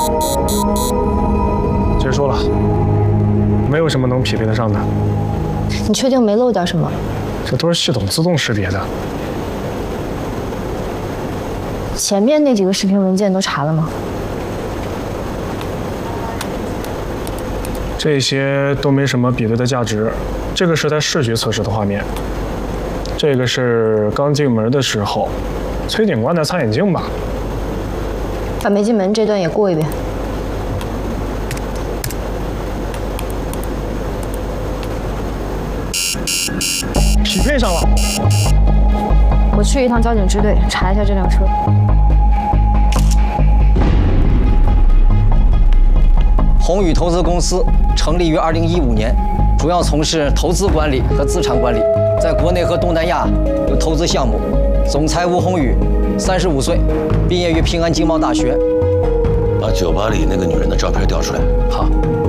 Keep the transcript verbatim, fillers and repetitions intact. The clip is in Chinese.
结束了，没有什么能匹配得上的。 你确定没漏掉什么？ 这都是系统自动识别的。 前面那几个视频文件都查了吗？ 这些都没什么比对的价值。这个是在视觉测试的画面，这个是刚进门的时候，崔警官的擦眼镜吧？ 把没进门这段也过一遍。 匹配上了。 我去一趟交警支队查一下这辆车。 宏宇投资公司成立于二零一五年，主要从事投资管理和资产管理，在国内和东南亚有投资项目。总裁吴宏宇，三十五岁，毕业于平安经贸大学。 把酒吧里那个女人的照片调出来。 好。